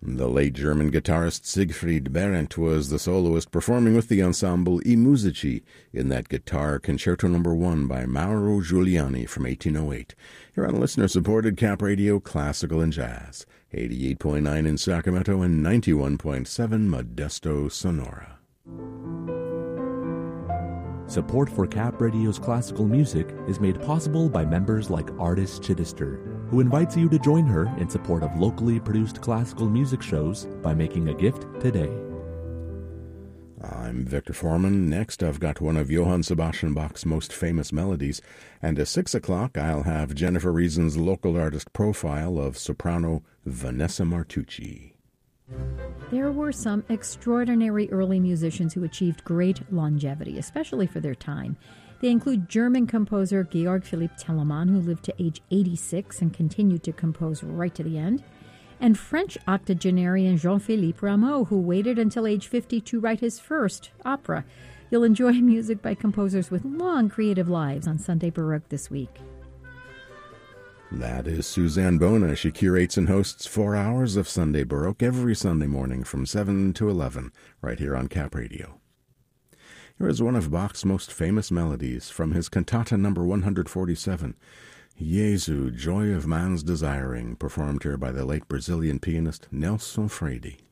The late German guitarist Siegfried Behrendt was the soloist performing with the ensemble I Musici in that guitar Concerto No. 1 by Mauro Giuliani from 1808. Here on listener-supported Cap Radio Classical and Jazz, 88.9 in Sacramento and 91.7 Modesto, Sonora. Support for Cap Radio's classical music is made possible by members like Artis Chittister, who invites you to join her in support of locally produced classical music shows by making a gift today. I'm Victor Foreman. Next, I've got one of Johann Sebastian Bach's most famous melodies, and at 6 o'clock I'll have Jennifer Reason's local artist profile of soprano Vanessa Martucci. There were some extraordinary early musicians who achieved great longevity, especially for their time. They include German composer Georg Philipp Telemann, who lived to age 86 and continued to compose right to the end, and French octogenarian Jean-Philippe Rameau, who waited until age 50 to write his first opera. You'll enjoy music by composers with long creative lives on Sunday Baroque this week. That is Suzanne Bona. She curates and hosts 4 hours of Sunday Baroque every Sunday morning from 7 to 11, right here on Cap Radio. Here is one of Bach's most famous melodies from his Cantata No. 147, Jesu, Joy of Man's Desiring, performed here by the late Brazilian pianist Nelson Freire.